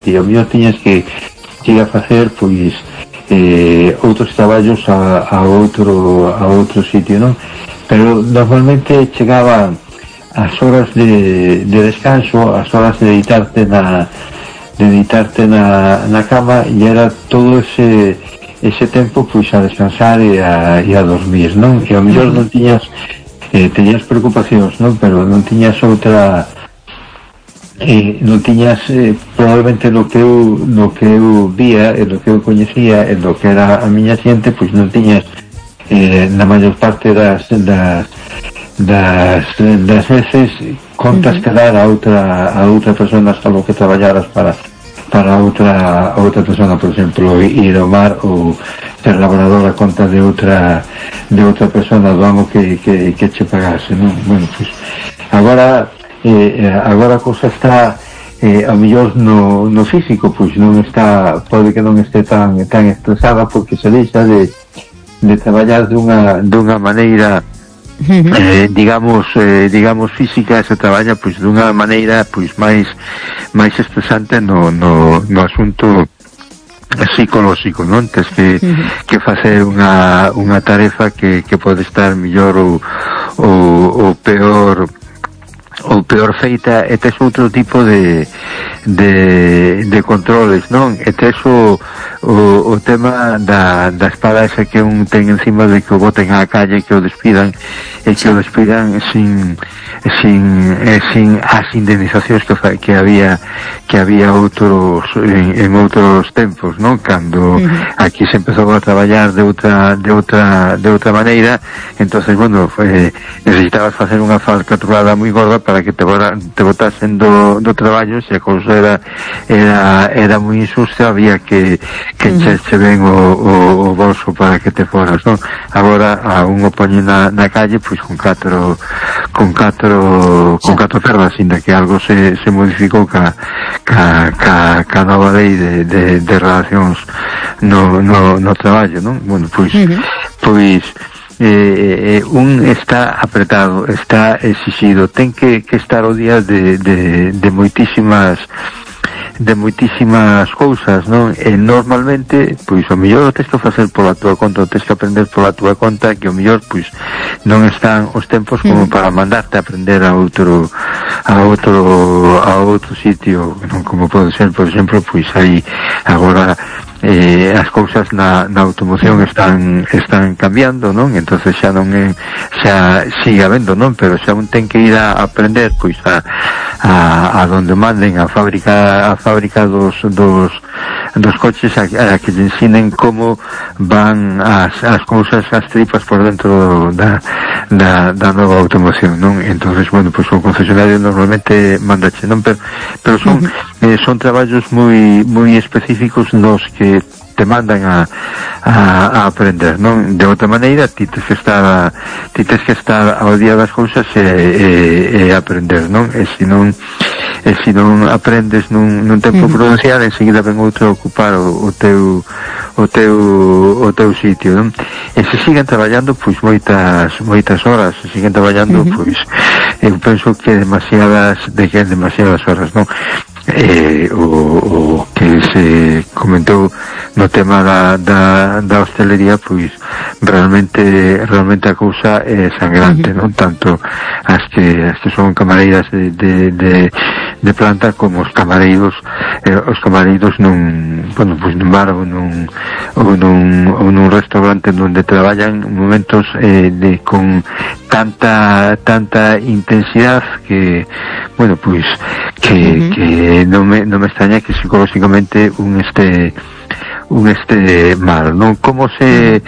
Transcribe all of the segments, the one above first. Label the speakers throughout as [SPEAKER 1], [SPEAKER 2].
[SPEAKER 1] e ao mellor tiñas que ir a facer pois outros traballos a outro sitio, non? Pero normalmente chegaban as horas de descanso, as horas de deitarte na cama, e era todo ese tempo pois a descansar e a dormir, non? E ao mellor non tiñas teñas preocupacións, non? Pero non tiñas outra non tiñas probablemente no que eu vía e no que eu coñecía e no que era a miña xente, pois non tiñas na maior parte das veces contas que dar a outra persona, salvo que traballaras para outra persona, por exemplo, ir ao mar ou ser laborador a conta de outra persona do amo que che pagase, non? Bueno, pois agora a cousa está ao mellor no físico, pois non está, pode que non este tan estresada, porque se deixa de traballar dunha maneira digamos física, se traballa pois dunha maneira pois máis estresante no asunto psicolóxico, non? Tes que facer unha tarefa que pode estar mellor ou peor feita, e tes outro tipo de controles, non? E tes o tema da espada esa que un ten encima, de que o boten á calle, que o despidan, e que o despidan sin as indemnizacións que había outros en outros tempos, non? Cando aquí se empezou a traballar de outra maneira, entonces, bueno, necesitabas facer unha falcatrulada moi gorda para que te botasen do traballo. Se a cousa era moi insusta, había que encherche ben o bolso para que te foras, non? Agora a un o poñe na calle pois con catro perdas, inda que algo se modificou ca nova lei de relacións no traballo, non? Bueno, pois un está apretado, está exigido, ten que estar ao día de moitísimas cousas, non? E normalmente, pois o mellor o tes que facer pola túa conta, o tes que aprender pola túa conta, que o mellor pois non están os tempos como para mandarte a aprender a outro sitio, non? Como pode ser, por exemplo, pois aí agora as cousas na automoción están cambiando, non? Entonces xa non xa sigue habendo, non? Pero xa un ten que ir a aprender pois a donde manden a fábrica dos coches, a que lle ensinen como van as cousas, as tripas por dentro da nova automoción, non? Entonces, bueno, pois o concesionario normalmente mandache, non? Pero son traballos moi específicos nos que te mandan a aprender, non? De outra maneira, ti tes que estar ao día das cousas e aprender, non? E se non aprendes nun tempo prudencial, enseguida ven outro a ocupar o teu sitio, non? E se siguen traballando pois moitas horas, se siguen traballando pois eu penso que demasiadas horas, non? O que se comentou no tema da hostelería, pois realmente a cousa é sangrante, non? Tanto as que son camareiras de planta como os camareiros nun bar ou nun restaurante onde traballan momentos con tanta intensidade que, bueno, pois que non me extraña que psicológicamente un este mal, non? Como se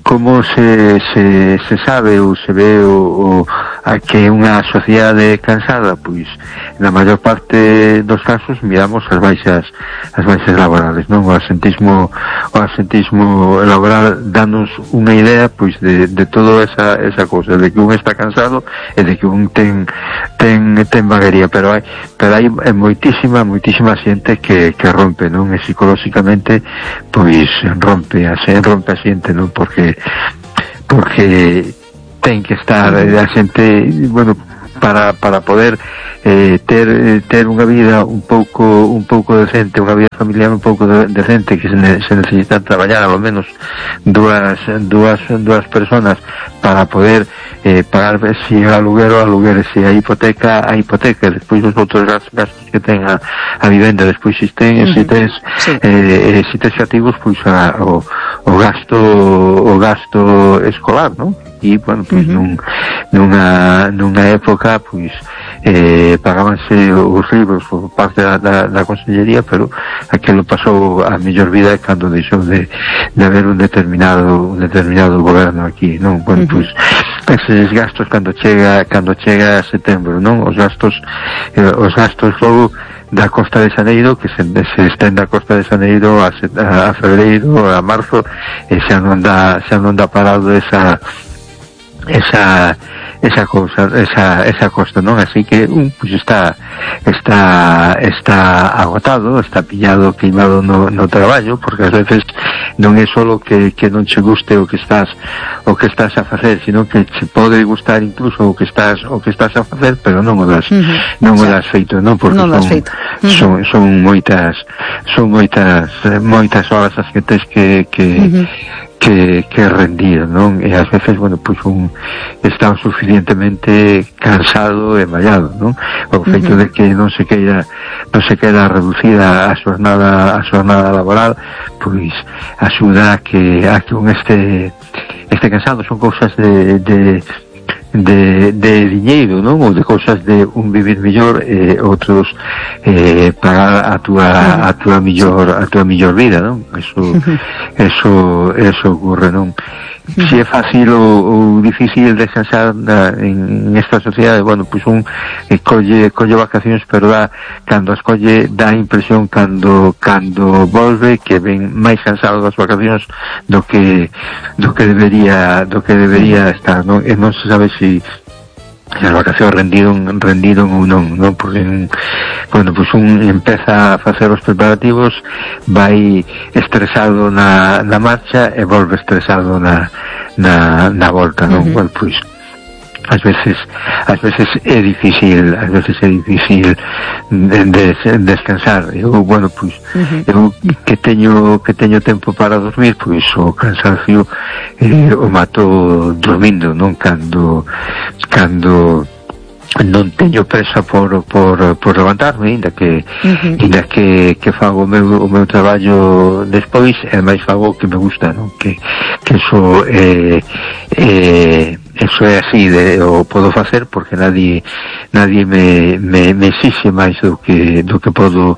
[SPEAKER 1] sabe ou se ve a que unha sociedade cansada? Pois na maior parte dos casos miramos as baixas laborales, non? O asentismo laboral danos unha idea pois de toda esa cousa, de que un está cansado e de que un ten vaguería, pero hai moitísima xente que rompe, non? E psicológicamente pois rompe a xente, non? Porque ten que estar a xente, bueno, para poder ter unha vida un pouco decente, unha vida familiar un pouco decente, que se necesita traballar ao menos dúas personas para poder pagar se aluguer o aluguer, se a hipoteca, despois os outros gastos que ten a vivenda, despois se tes cativos, pois o gasto escolar, non? E, bueno, pois nunha época, pois pagábanse os libros por parte da Consellería, pero aquilo pasou a mellor vida cando deixou de haber un determinado goberno aquí, non? Bueno, pois eses gastos cando chega setembro, non? Os gastos logo da Costa de Xaneiro, que se estende a Costa de Xaneiro a febreiro, a marzo, e xa non dá parado esa costa, non? Así que pues está agotado, está pillado, queimado no traballo, porque ás veces non é solo que non che guste o que estás a facer, sino que che pode gustar incluso o que estás a facer, pero non o das feito, non? Porque son moitas horas as que tes que rendir, non? E ás veces, bueno, pois está suficientemente cansado e mallado, non? O feito de que non se queira reducida a xornada laboral, pois axuda a que un este cansado. Son cousas de diñeiro, non? Ou de cousas de un vivir mellor, outros pagar a túa mellor vida, non? Eso ocurre, non? Si é fácil ou difícil descansar en esta sociedade, bueno, pois colle vacacións, pero cando as colle dá a impresión cando volve que ven máis cansado das vacacións do que debería estar, non? E non se sabe se as vacacións rendiron ou non? Porque, bueno, pois empeza a facer os preparativos, vai estresado na marcha e volve estresado na volta, non? Bueno, pois ás veces é difícil descansar. Eu, bueno, pois eu que teño tempo para dormir, pois o cansancio o mato dormindo, non? Cando non teño presa por levantarme, ainda que fago o meu traballo despois, e máis fago o que me gusta, non? Que eso é así, o podo facer porque nadie me exixe máis do que podo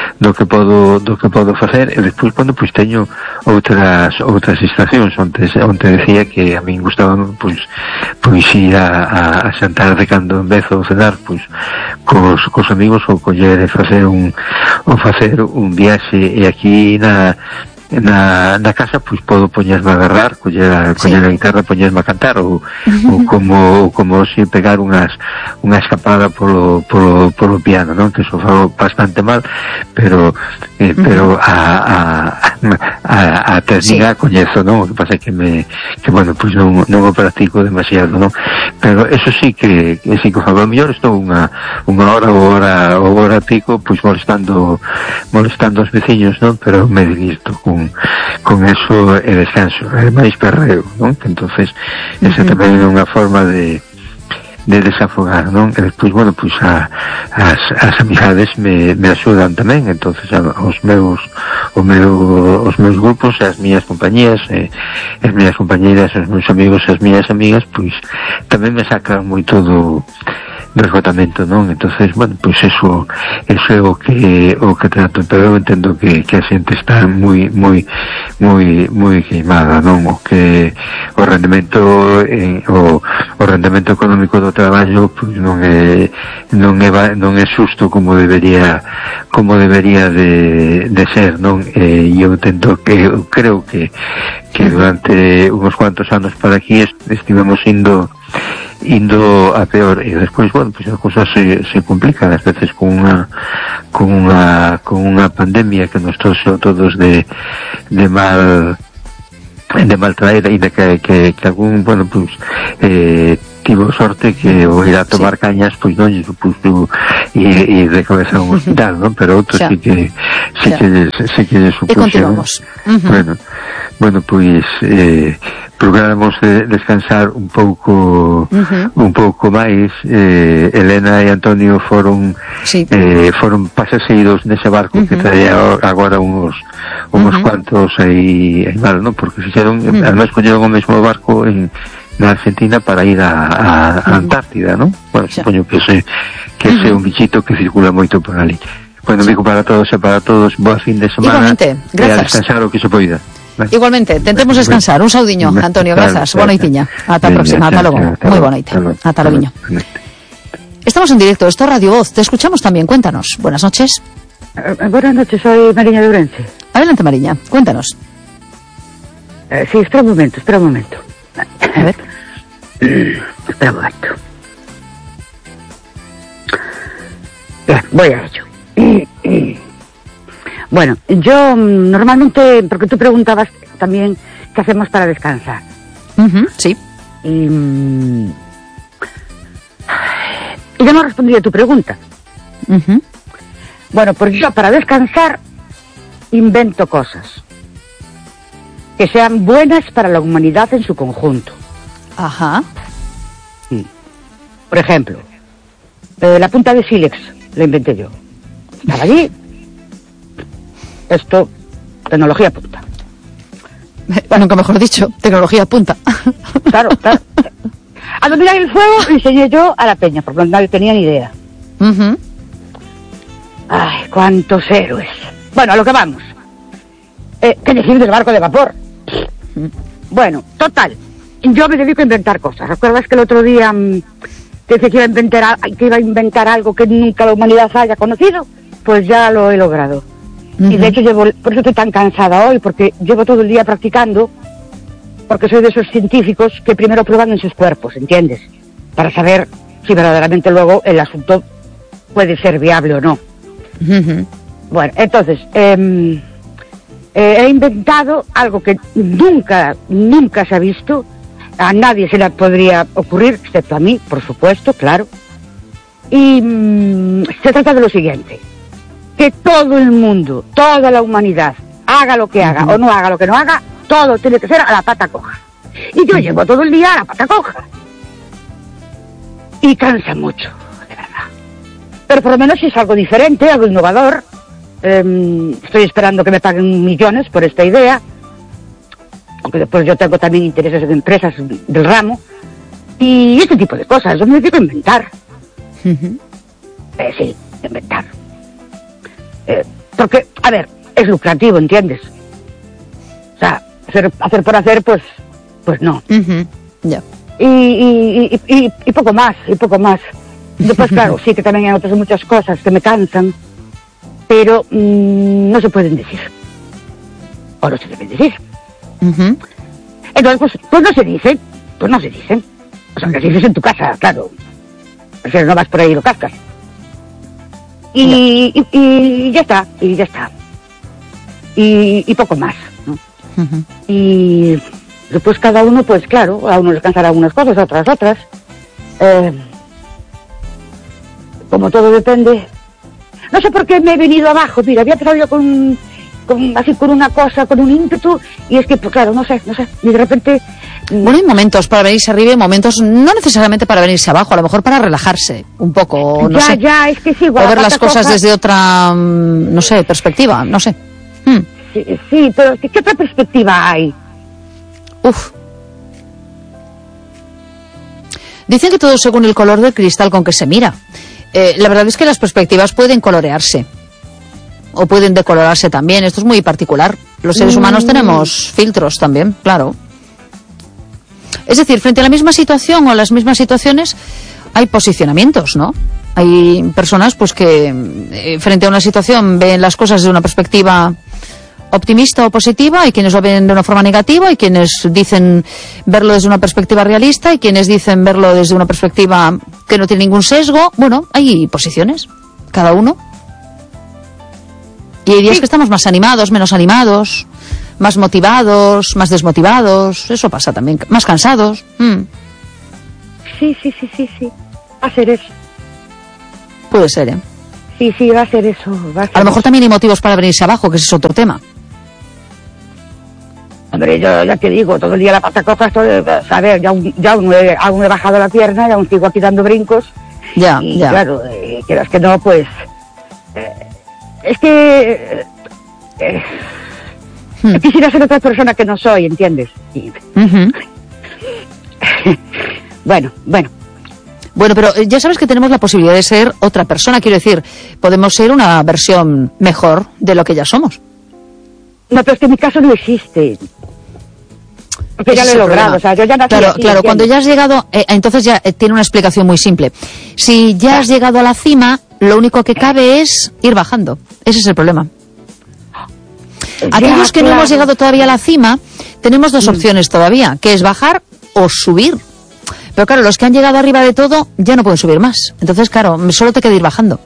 [SPEAKER 1] facer. E despois, bueno, pois teño outras estacións. Onte decía que a min gustaba pois ir a xantar de cando en vez ou cenar pois cos amigos, ou coller e facer un viaxe, e aquí na casa pois podo poñerme a berrar, coller a guitarra, poñerme a cantar, ou como se pegar unha escapada polo piano, non? Que eso fago bastante mal, pero a técnica coñezo, non? O que pasa é que bueno, pois non o practico demasiado, non? Pero eso sí que fago. A mellor estou unha hora ou hora pico pois molestando os veciños, non? Pero me divirto con eso e descanso, é máis perreo, non? Entonces esa tamén é unha forma de desafogar, non? E despois, bueno, pois as amizades me axudan tamén. Entonces os meus grupos, as miñas compañías, as miñas compañeiras, os meus amigos, as miñas amigas, pois tamén me sacan moito do esgotamento, non? Entonces, bueno, pois eso é o que trato, pero eu entendo que a xente está moi queimada, non? O rendemento económico do traballo pois non é xusto como debería de ser, non? E eu creo que durante uns cuantos anos para aquí estivemos indo a peor, e despois, bueno, pues as cousas se complican ás veces con unha pandemia que nos trouxe todos de mal traer, ainda que algún, bueno, pues tivo sorte que o ir a tomar cañas pois non lle supuso ir de cabeza a un hospital, non? Pero outros sí que lle supuso.
[SPEAKER 2] E continuamos.
[SPEAKER 1] Bueno, pois procuramos descansar un pouco máis. Elena e Antonio foron pasaseiros nese barco que traía agora uns cuantos aí mal, non? Porque fixeron, además colleron o mesmo barco na Argentina para ir a Antártida, non? Bueno, supoño que ese é un bichito que circula moito por ali. Bueno, digo para todos e para todos, boa fin de semana.
[SPEAKER 2] Igualmente, gracias.
[SPEAKER 1] E a descansar o que se poida.
[SPEAKER 2] Vale. Igualmente, tentemos descansar. Un saudiño, Antonio, grazas. Boa noitiña. Ata a próxima, ata logo. Moi boa noite. Ata logo. Estamos en directo, esto es Radio Voz. Te escuchamos también, cuéntanos. Buenas noches.
[SPEAKER 3] Buenas noches, soy Mariña de Ourense.
[SPEAKER 2] Adelante, Mariña, cuéntanos.
[SPEAKER 3] Sí, espera un momento.
[SPEAKER 2] A ver.
[SPEAKER 3] Espera un momento. Bien, voy a ello. Bueno, yo normalmente, porque tú preguntabas también qué hacemos para descansar.
[SPEAKER 2] Sí.
[SPEAKER 3] Y ya no respondí a tu pregunta. Bueno, pues yo para descansar invento cosas que sean buenas para la humanidad en su conjunto.
[SPEAKER 2] Ajá.
[SPEAKER 3] Por ejemplo, la punta de sílex la inventé yo. Estaba allí. Esto, tecnología punta.
[SPEAKER 2] Nunca mejor dicho, tecnología punta.
[SPEAKER 3] Claro. A dominar el fuego lo enseñé yo a la peña, porque nadie tenía ni idea. Ay, cuántos héroes. Bueno, a lo que vamos. ¿Qué decir del barco de vapor? Bueno, total. Yo me dedico a inventar cosas. ¿Recuerdas que el otro día te decía que iba a inventar algo que nunca la humanidad haya conocido? Pues ya lo he logrado. Y de hecho por eso estoy tan cansada hoy, porque llevo todo el día practicando, porque soy de esos científicos que primero prueban en sus cuerpos, ¿entiendes? Para saber si verdaderamente luego el asunto puede ser viable o no. Bueno, entonces, he inventado algo que nunca se ha visto, a nadie se le podría ocurrir, excepto a mí, por supuesto, claro. Y se trata de lo siguiente: que todo el mundo, toda la humanidad, haga lo que haga o no haga lo que no haga, todo tiene que ser a la pata coja. Y yo llevo todo el día a la pata coja. Y cansa mucho, de verdad. Pero por lo menos si es algo diferente, algo innovador. Estoy esperando que me paguen millones por esta idea. Aunque después yo tengo también intereses en empresas del ramo. Y este tipo de cosas, yo me dedico a inventar. Sí, inventar. Porque, a ver, es lucrativo, ¿entiendes? O sea, hacer por hacer, pues no.
[SPEAKER 2] Ya.
[SPEAKER 3] Y poco más. Después, claro, sí que también hay otras muchas cosas que me cansan, pero no se pueden decir. O no se deben decir. Entonces, pues no se dicen. O sea, que si dices en tu casa, claro. O sea, no vas por ahí y lo cascas. Y ya está. Y poco más, ¿no? Y después cada uno, pues claro, a uno les cansará algunas cosas, a otras. Como todo depende. No sé por qué me he venido abajo. Mira, había empezado yo con una cosa, con un ímpetu, y es que, pues claro, no sé, y de repente...
[SPEAKER 2] Bueno, hay momentos para venirse arriba y momentos no necesariamente para venirse abajo, a lo mejor para relajarse un poco, no sé.
[SPEAKER 3] Ya, es que sí, igual.
[SPEAKER 2] O ver las cosas desde otra, no sé, perspectiva, no sé.
[SPEAKER 3] Sí, pero ¿qué otra perspectiva hay?
[SPEAKER 2] Dicen que todo según el color del cristal con que se mira. La verdad es que las perspectivas pueden colorearse. O pueden decolorarse también. Esto es muy particular. Los seres humanos tenemos filtros también, claro. Es decir, frente a la misma situación o a las mismas situaciones hay posicionamientos, ¿no? Hay personas pues que frente a una situación ven las cosas desde una perspectiva optimista o positiva, hay quienes lo ven de una forma negativa, hay quienes dicen verlo desde una perspectiva realista, hay quienes dicen verlo desde una perspectiva que no tiene ningún sesgo. Bueno, hay posiciones, cada uno. Y hay días que estamos más animados, menos animados, más motivados, más desmotivados, eso pasa también, más cansados.
[SPEAKER 3] sí. Va a ser eso.
[SPEAKER 2] Puede ser, ¿eh?
[SPEAKER 3] Sí, va a ser eso.
[SPEAKER 2] A lo mejor también hay motivos para venirse abajo, que ese es otro tema.
[SPEAKER 3] Hombre, yo ya te digo, todo el día la pata coja, a ver, ya aún he bajado la pierna, y aún sigo aquí dando brincos.
[SPEAKER 2] Ya.
[SPEAKER 3] Claro, quieras que no, pues... es que... quisiera ser otra persona que no soy, ¿entiendes? Bueno.
[SPEAKER 2] Bueno, pero ya sabes que tenemos la posibilidad de ser otra persona, quiero decir, podemos ser una versión mejor de lo que ya somos.
[SPEAKER 3] No, pero es que en mi caso no existe. Porque ya lo he logrado, o sea, yo ya nací
[SPEAKER 2] Claro,
[SPEAKER 3] así,
[SPEAKER 2] claro,
[SPEAKER 3] ¿entiendes?
[SPEAKER 2] cuando ya has llegado, entonces ya tiene una explicación muy simple. Si ya has llegado a la cima, lo único que cabe es ir bajando. Ese es el problema. Aquellos que no hemos llegado todavía a la cima, tenemos dos opciones todavía, que es bajar o subir. Pero claro, los que han llegado arriba de todo ya no pueden subir más. Entonces, claro, solo te queda ir bajando.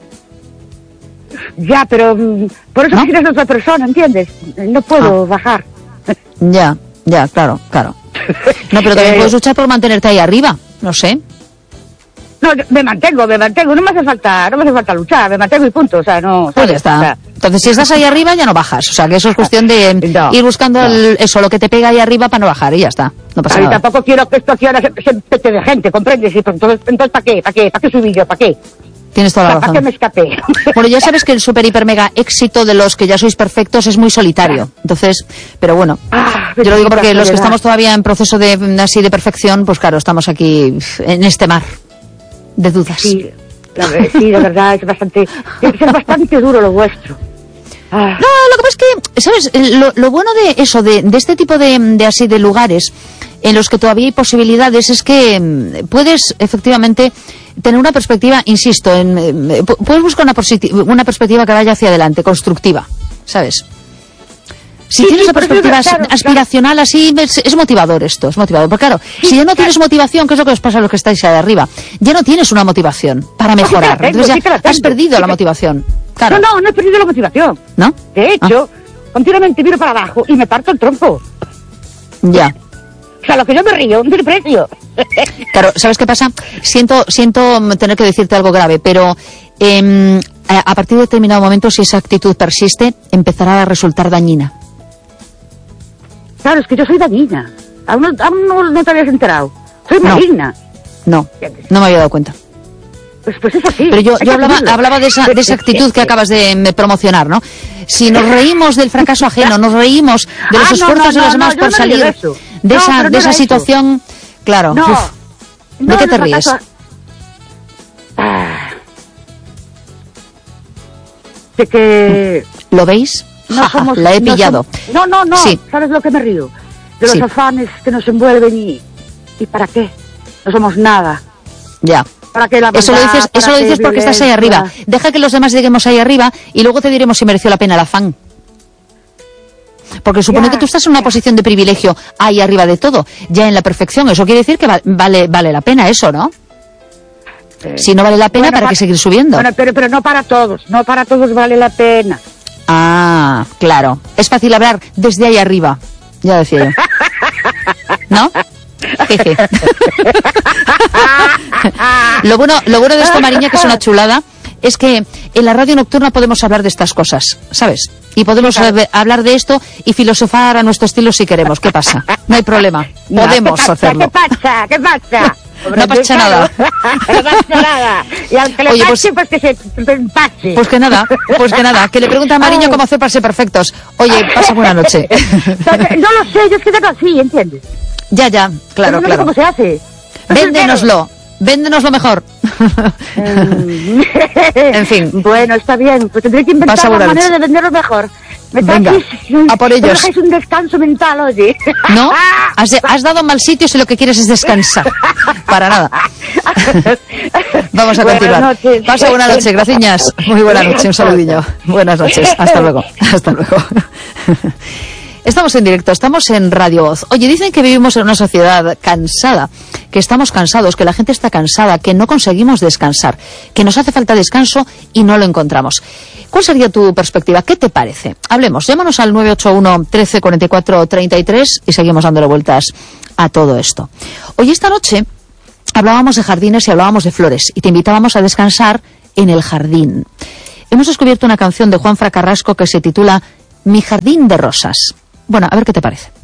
[SPEAKER 3] Ya, pero por eso quieres otra persona, ¿entiendes? No puedo bajar.
[SPEAKER 2] Ya, claro. No, pero también puedes luchar por mantenerte ahí arriba, no sé.
[SPEAKER 3] No, me mantengo, no me hace falta luchar, me mantengo y punto, o sea, no...
[SPEAKER 2] Pues ya está.
[SPEAKER 3] O sea,
[SPEAKER 2] entonces, si estás ahí arriba, ya no bajas. O sea, que eso es cuestión de ir buscando lo que te pega ahí arriba para no bajar y ya está. No pasa nada.
[SPEAKER 3] Y tampoco quiero que esto aquí ahora se pete de gente, ¿comprendes? Y entonces ¿para qué? ¿Para qué subí yo? ¿Para qué?
[SPEAKER 2] Tienes toda la razón.
[SPEAKER 3] ¿Para qué me escapé?
[SPEAKER 2] Bueno, ya sabes que el super hiper mega éxito de los que ya sois perfectos es muy solitario. Entonces, pero bueno, yo lo digo porque los que estamos todavía en proceso de perfección, pues claro, estamos aquí en este mar de dudas.
[SPEAKER 3] Sí, de verdad, es bastante duro lo vuestro.
[SPEAKER 2] No, lo que pasa es que, ¿sabes? Lo bueno de eso, de este tipo de lugares en los que todavía hay posibilidades, es que puedes efectivamente tener una perspectiva, insisto, puedes buscar una perspectiva que vaya hacia adelante, constructiva, ¿sabes? Si tienes una perspectiva aspiracional así, es motivador esto, es motivador. Porque claro, si ya no tienes motivación, ¿qué es lo que os pasa a los que estáis ahí arriba? Ya no tienes una motivación para mejorar. Entonces ya has perdido la motivación. Claro.
[SPEAKER 3] No he perdido la motivación.
[SPEAKER 2] ¿No?
[SPEAKER 3] De hecho, continuamente miro para abajo y me parto el tronco.
[SPEAKER 2] Ya.
[SPEAKER 3] O sea, lo que yo me río, no tiene precio.
[SPEAKER 2] Claro, ¿sabes qué pasa? Siento tener que decirte algo grave, pero a partir de determinado momento, si esa actitud persiste, empezará a resultar dañina.
[SPEAKER 3] Claro, es que yo soy dañina. Aún no te habías enterado. Soy maligna.
[SPEAKER 2] No me había dado cuenta.
[SPEAKER 3] Pues es así.
[SPEAKER 2] Pero yo hablaba de esa actitud que acabas de promocionar, ¿no? Si nos reímos del fracaso ajeno, nos reímos de los esfuerzos de los demás por salir de esa situación, claro. ¿De qué te ríes?
[SPEAKER 3] De que...
[SPEAKER 2] ¿Lo veis? La he pillado.
[SPEAKER 3] No.
[SPEAKER 2] Sí.
[SPEAKER 3] ¿Sabes lo que me río? De los afanes que nos envuelven y ¿para qué? No somos nada.
[SPEAKER 2] Ya.
[SPEAKER 3] ¿Para qué la
[SPEAKER 2] verdad, eso lo dices porque estás ahí arriba. Deja que los demás lleguemos ahí arriba y luego te diremos si mereció la pena el afán. Porque supone que tú estás en una posición de privilegio ahí arriba de todo, ya en la perfección. Eso quiere decir que vale la pena eso, ¿no? Si no vale la pena, ¿para qué seguir subiendo?
[SPEAKER 3] Bueno, pero no para todos vale la pena.
[SPEAKER 2] Ah, claro. Es fácil hablar desde ahí arriba, ya decía yo. ¿No? Jeje. Lo bueno de esto, Mariña, que es una chulada, es que en la radio nocturna podemos hablar de estas cosas, ¿sabes? Y podemos hablar de esto y filosofar a nuestro estilo si queremos. ¿Qué pasa? No hay problema. Podemos hacerlo.
[SPEAKER 3] ¿Qué pasa?
[SPEAKER 2] No pasa nada.
[SPEAKER 3] No pasa nada. Y al que le pase, pues que se empache.
[SPEAKER 2] Pues que nada. Que le pregunta a Mariño cómo hacer para ser perfectos. Oye, pasa buena noche.
[SPEAKER 3] No lo sé, yo es que tengo así, ¿entiendes?
[SPEAKER 2] Ya, claro.
[SPEAKER 3] No sé cómo se hace.
[SPEAKER 2] Véndenoslo mejor. En fin.
[SPEAKER 3] Bueno, está bien, pues tendré que inventar una manera de venderlo mejor.
[SPEAKER 2] Venga, a por ellos.
[SPEAKER 3] No dejáis un descanso mental, oye.
[SPEAKER 2] No, has dado mal sitio si lo que quieres es descansar. Para nada. Vamos a continuar.
[SPEAKER 3] Noches.
[SPEAKER 2] Pasa buena noche, graciñas. Muy buena noche, un saludillo. Buenas noches, hasta luego. Estamos en directo, estamos en Radio Voz. Oye, dicen que vivimos en una sociedad cansada, que estamos cansados, que la gente está cansada, que no conseguimos descansar, que nos hace falta descanso y no lo encontramos. ¿Cuál sería tu perspectiva? ¿Qué te parece? Hablemos, llámanos al 981 13 44 33 y seguimos dándole vueltas a todo esto. Hoy esta noche hablábamos de jardines y hablábamos de flores, y te invitábamos a descansar en el jardín. Hemos descubierto una canción de Juanfran Carrasco que se titula Mi jardín de rosas. Bueno, a ver qué te parece.